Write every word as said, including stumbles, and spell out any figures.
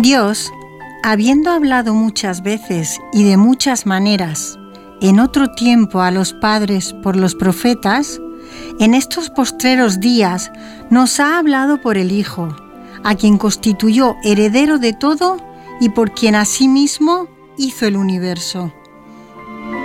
Dios, habiendo hablado muchas veces y de muchas maneras en otro tiempo a los padres por los profetas, en estos postreros días nos ha hablado por el Hijo, a quien constituyó heredero de todo y por quien asimismo hizo el universo.